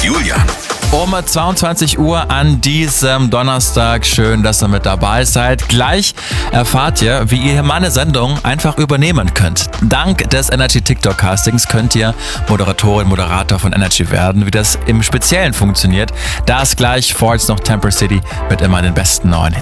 Julian. Um 22 Uhr an diesem Donnerstag. Schön, dass ihr mit dabei seid. Gleich erfahrt ihr, wie ihr meine Sendung einfach übernehmen könnt. Dank des Energy TikTok Castings könnt ihr Moderatorin, Moderator von Energy werden. Wie das im Speziellen funktioniert, das gleich vor jetzt noch Temper City mit immer den besten neuen